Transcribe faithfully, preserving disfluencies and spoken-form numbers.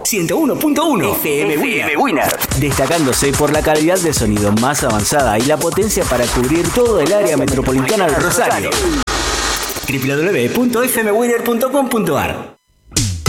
ciento uno punto uno F M Winner. Winner. Destacándose por la calidad de sonido más avanzada y la potencia para cubrir todo el área metropolitana de Rosario. w w w punto f m winner punto com punto a r